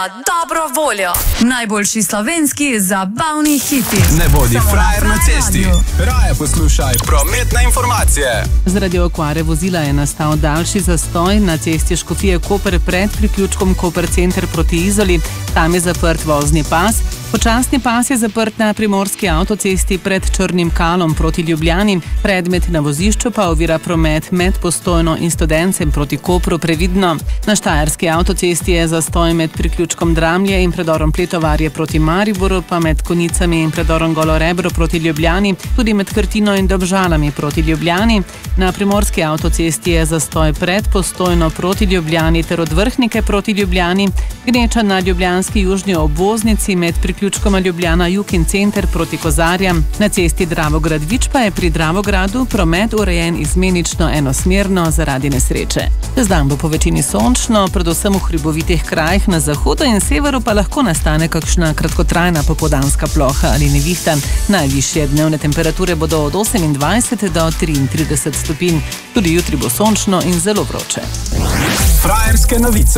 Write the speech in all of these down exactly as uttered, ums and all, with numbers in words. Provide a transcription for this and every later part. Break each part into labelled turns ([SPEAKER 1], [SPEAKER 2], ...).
[SPEAKER 1] Dobro voljo. Najboljši slovenski zabavni hiti.
[SPEAKER 2] Ne bodi frajer na cesti. Raje poslušaj prometne informacije.
[SPEAKER 3] Zaradi okvare vozila je nastal daljši zastoj na cesti Škofije-Koper pred priključkom Koper center proti Izoli. Tam je zaprt vozni pas. Počasni pas je zaprt na primorski avtocesti pred Črnim Kalom proti Ljubljani. Predmet na vozišču pa ovira promet med Postojno in Studencem proti Kopru, previdno. Na štajerski avtocesti je zastoj med priključkom Dramlje in predorom Pletovarje proti Mariboru, pa med Konicami in predorom Golo Rebro proti Ljubljani, tudi med Krtino in Dobžalami proti Ljubljani. Na primorski avtocesti je zastoj pred Postojno proti Ljubljani ter od Vrhnike proti Ljubljani, gneča na ljubljanski južni obvoznici med priključkoma Ljubljana Jug in center proti Kozarjam. Na cesti Dravograd-Vič pa je pri Dravogradu promet urejen izmenično enosmerno zaradi nesreče. Čez dan bo po večini sončno, predvsem v hribovitih krajih na zahodu in severu pa lahko nastane kakšna kratkotrajna popoldanska ploha ali nevihta. Najvišje dnevne temperature bodo od osemindvajset do triintrideset stopinj. Tudi jutri bo sončno in zelo vroče.
[SPEAKER 2] Frajerske novice.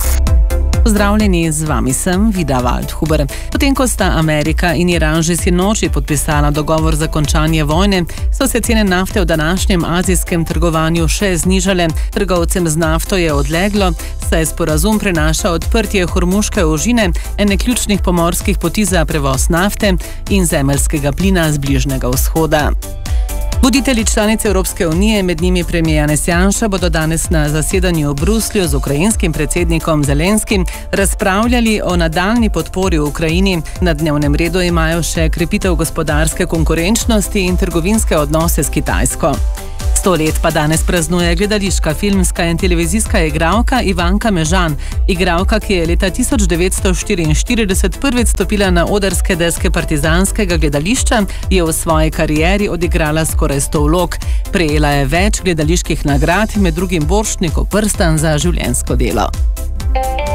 [SPEAKER 3] Pozdravljeni, z vami sem Vida Waldhuber. Potem, ko sta Amerika in Iran že sinoči podpisala dogovor za končanje vojne, so se cene nafte v današnjem azijskem trgovanju še znižale. Trgovcem z nafto je odleglo, saj sporazum prenaša odprtje Hormuške ožine, ene ključnih pomorskih poti za prevoz nafte in zemeljskega plina z Bližnjega vzhoda. Voditelji članice Evropske unije, med njimi premier Janez Janša, bodo danes na zasedanju v Bruslju z ukrajinskim predsednikom Zelenskim razpravljali o nadaljnji podpori v Ukrajini. Na dnevnem redu imajo še krepitev gospodarske konkurenčnosti in trgovinske odnose s Kitajsko. Sto let pa danes praznuje gledališka, filmska in televizijska igralka Ivanka Mežan. Igralka, ki je leta tisoč devetsto štiriinštirideset prvič stopila na odrske deske partizanskega gledališča, je v svoji karieri odigrala skoraj sto vlog. Prejela je več gledaliških nagrad, med drugim Borštnikov prstan za življenjsko delo.